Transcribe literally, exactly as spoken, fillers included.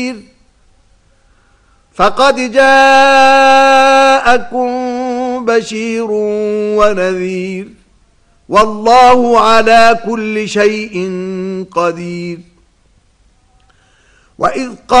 فقد جاءكم بشير ونذير والله على كل شيء قدير. وإذ